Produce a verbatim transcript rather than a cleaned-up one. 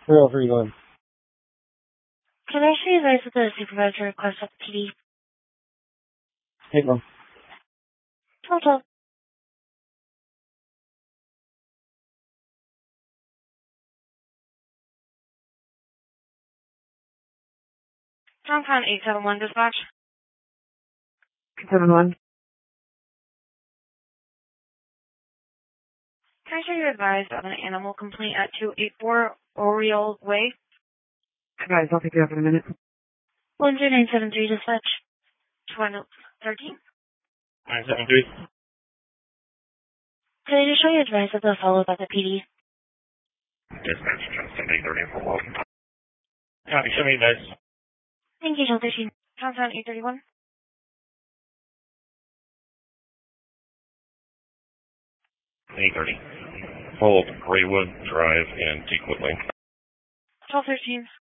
four oh three one. Can I see you guys with the supervisor request at the P D? Hey, mom. twelve twelve. Downtown eight seven one dispatch. seven one. Can I show you advised of an animal complaint at two eighty-four Oriole Way? Guys, I'll pick you up in a minute. one two nine seven three dispatch. one thirteen. nine seven three. Can I just show you advised of the follow-up at the P D? Dispatch, seventeen thirty for welcome. Copy, show me guys. Thank you, John thirteen. Downtown eight thirty-one. eight thirty. Hold Graywood Drive in Teakwood Lane. twelve thirteen.